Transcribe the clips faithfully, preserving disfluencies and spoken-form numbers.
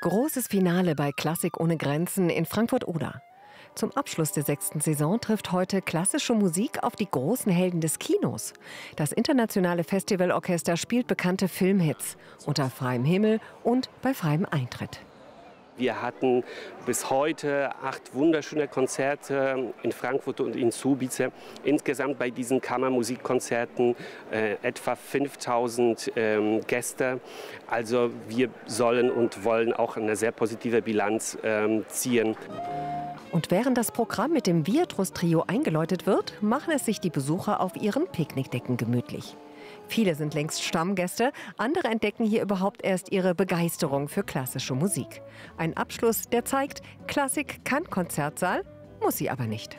Großes Finale bei Klassik ohne Grenzen in Frankfurt-Oder. Zum Abschluss der sechsten Saison trifft heute klassische Musik auf die großen Helden des Kinos. Das internationale Festivalorchester spielt bekannte Filmhits unter freiem Himmel und bei freiem Eintritt. Wir hatten bis heute acht wunderschöne Konzerte in Frankfurt und in Subice. Insgesamt bei diesen Kammermusikkonzerten äh, etwa fünftausend ähm, Gäste. Also wir sollen und wollen auch eine sehr positive Bilanz ähm, ziehen. Und während das Programm mit dem Viatros-Trio eingeläutet wird, machen es sich die Besucher auf ihren Picknickdecken gemütlich. Viele sind längst Stammgäste, andere entdecken hier überhaupt erst ihre Begeisterung für klassische Musik. Ein Abschluss, der zeigt, Klassik kann Konzertsaal, muss sie aber nicht.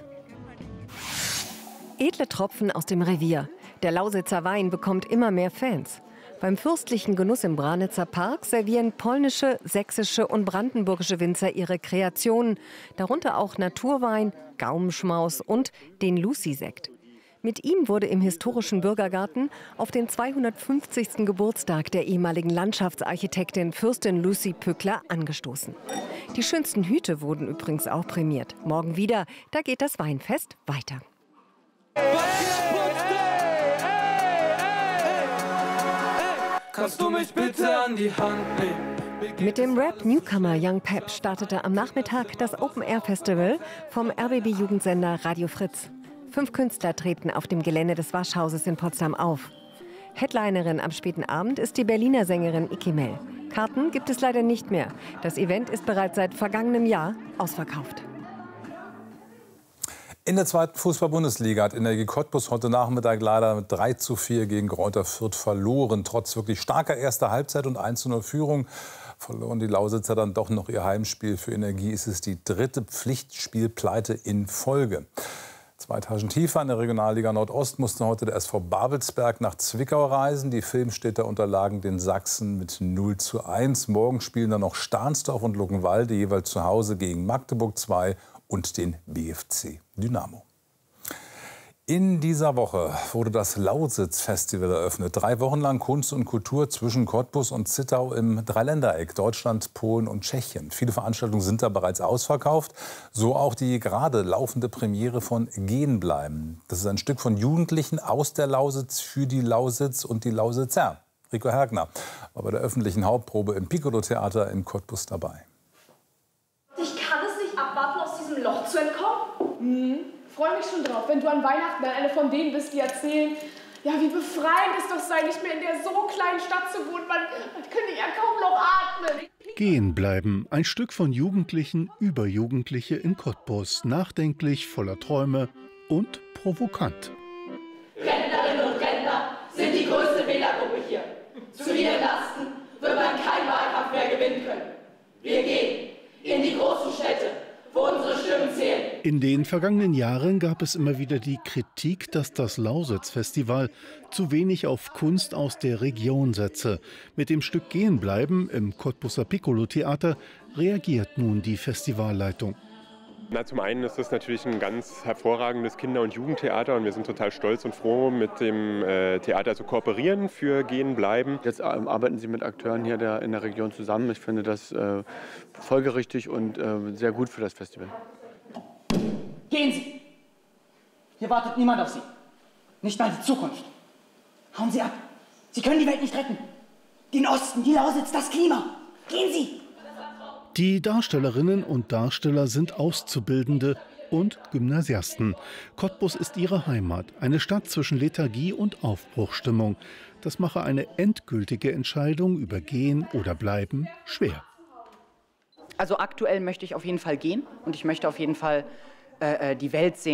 Edle Tropfen aus dem Revier. Der Lausitzer Wein bekommt immer mehr Fans. Beim fürstlichen Genuss im Branitzer Park servieren polnische, sächsische und brandenburgische Winzer ihre Kreationen, darunter auch Naturwein, Gaumenschmaus und den Lucy-Sekt. Mit ihm wurde im historischen Bürgergarten auf den zweihundertfünfzigsten Geburtstag der ehemaligen Landschaftsarchitektin Fürstin Lucy Pückler angestoßen. Die schönsten Hüte wurden übrigens auch prämiert. Morgen wieder, da geht das Weinfest weiter. Kannst du mich bitte an die Hand nehmen? Mit dem Rap-Newcomer Young Pep startete am Nachmittag das Open-Air-Festival vom R B B-Jugendsender Radio Fritz. Fünf Künstler treten auf dem Gelände des Waschhauses in Potsdam auf. Headlinerin am späten Abend ist die Berliner Sängerin Ikimel. Karten gibt es leider nicht mehr. Das Event ist bereits seit vergangenem Jahr ausverkauft. In der zweiten Fußball-Bundesliga hat Energie Cottbus heute Nachmittag leider mit drei zu vier gegen Greuther Fürth verloren. Trotz wirklich starker erster Halbzeit und eins zu null Führung verloren die Lausitzer dann doch noch ihr Heimspiel. Für Energie ist es die dritte Pflichtspielpleite in Folge. Zwei Etagen tiefer in der Regionalliga Nordost musste heute der S V Babelsberg nach Zwickau reisen. Die Filmstädter unterlagen den Sachsen mit null zu eins. Morgen spielen dann noch Stahnsdorf und Luckenwalde jeweils zu Hause gegen Magdeburg zwei und den B F C Dynamo. In dieser Woche wurde das Lausitz-Festival eröffnet. Drei Wochen lang Kunst und Kultur zwischen Cottbus und Zittau im Dreiländereck, Deutschland, Polen und Tschechien. Viele Veranstaltungen sind da bereits ausverkauft. So auch die gerade laufende Premiere von Gehen bleiben. Das ist ein Stück von Jugendlichen aus der Lausitz für die Lausitz und die Lausitzer. Rico Hergner war bei der öffentlichen Hauptprobe im Piccolo-Theater in Cottbus dabei. Ich kann es nicht abwarten, aus diesem Loch zu entkommen. Mhm. Ich freue mich schon drauf, wenn du an Weihnachten dann eine von denen bist, die erzählen, ja, wie befreiend es doch sei, nicht mehr in der so kleinen Stadt zu wohnen, man, man könnte ja kaum noch atmen. Gehen bleiben, ein Stück von Jugendlichen über Jugendliche in Cottbus, nachdenklich, voller Träume und provokant. Rentnerinnen und Rentner sind die größte Wählergruppe hier. Zu ihren Lasten wird man keinen Wahlkampf mehr gewinnen können. Wir gehen in die großen Städte, wo unsere Stimmen zählen. In den vergangenen Jahren gab es immer wieder die Kritik, dass das Lausitz-Festival zu wenig auf Kunst aus der Region setze. Mit dem Stück Gehen bleiben im Cottbuser Piccolo-Theater reagiert nun die Festivalleitung. Na, zum einen ist das natürlich ein ganz hervorragendes Kinder- und Jugendtheater und wir sind total stolz und froh, mit dem äh, Theater zu kooperieren für Gehen bleiben. Jetzt ähm, arbeiten Sie mit Akteuren hier der, in der Region zusammen. Ich finde das äh, folgerichtig und äh, sehr gut für das Festival. Gehen Sie! Hier wartet niemand auf Sie. Nicht mal die Zukunft. Hauen Sie ab. Sie können die Welt nicht retten. Den Osten, die Lausitz, das Klima. Gehen Sie! Die Darstellerinnen und Darsteller sind Auszubildende und Gymnasiasten. Cottbus ist ihre Heimat, eine Stadt zwischen Lethargie und Aufbruchsstimmung. Das mache eine endgültige Entscheidung über Gehen oder Bleiben schwer. Also aktuell möchte ich auf jeden Fall gehen und ich möchte auf jeden Fall äh, die Welt sehen.